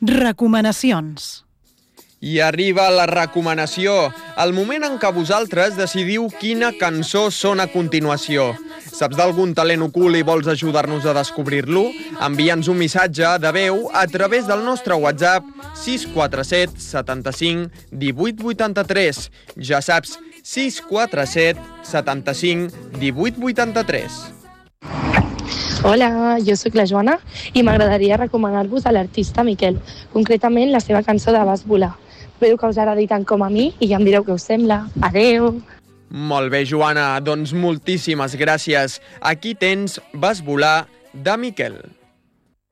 Recomanacions. I arriba la recomanació, el moment en què vosaltres decidiu quina cançó sona a continuació. Saps d'algun talent ocult i vols ajudar-nos a descobrir-lo? Envia'ns un missatge de veu a través del nostre WhatsApp 647 75 18 83. Ja saps, 647 75 18 83. Hola, jo sóc la Joana i m'agradaria recomanar-vos a l'artista Miquel, concretament la seva cançó de Vas volar. Espero que us agradi tant com a mi i ja em direu què us sembla. Adeu! Molt bé, Joana, doncs moltíssimes gràcies. Aquí tens Vas volar, de Miquel.